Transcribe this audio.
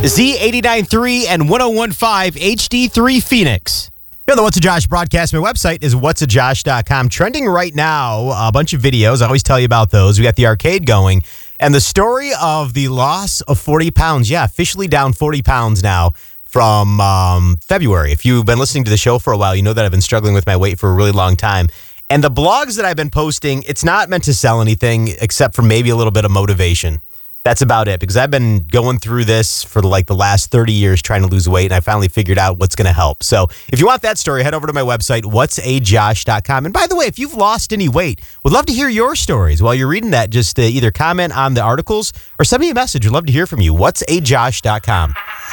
Z89.3 and 101.5 HD3 Phoenix. The What's a Josh broadcast. My website is whatsajosh.com. Trending right now, a bunch of videos. I always tell you about those. We got the arcade going. And the story of the loss of 40 pounds. Yeah, officially down 40 pounds now from February. If you've been listening to the show for a while, you know that I've been struggling with my weight for a really long time. And the blogs that I've been posting, it's not meant to sell anything except for maybe a little bit of motivation. That's about it, because I've been going through this for like the last 30 years trying to lose weight, and I finally figured out what's going to help. So if you want that story, head over to my website, whatsajosh.com. And by the way, if you've lost any weight, would love to hear your stories. While you're reading that, just either comment on the articles or send me a message. We'd love to hear from you. Whatsajosh.com.